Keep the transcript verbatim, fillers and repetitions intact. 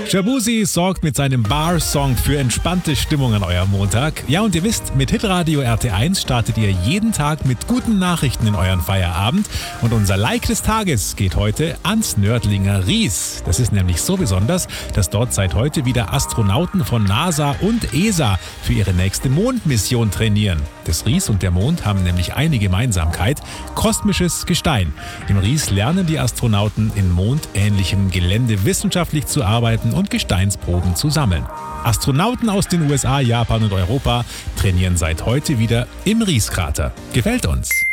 Shaboozey sorgt mit seinem Bar-Song für entspannte Stimmung an eurem Montag. Ja, und ihr wisst, mit Hitradio R T eins startet ihr jeden Tag mit guten Nachrichten in euren Feierabend. Und unser Like des Tages geht heute ans Nördlinger Ries. Das ist nämlich so besonders, dass dort seit heute wieder Astronauten von NASA und E S A für ihre nächste Mondmission trainieren. Das Ries und der Mond haben nämlich eine Gemeinsamkeit: kosmisches Gestein. Im Ries lernen die Astronauten in mondähnlichem Gelände wissenschaftlich zu arbeiten und Gesteinsproben zu sammeln. Astronauten aus den U S A, Japan und Europa trainieren seit heute wieder im Rieskrater. Gefällt uns?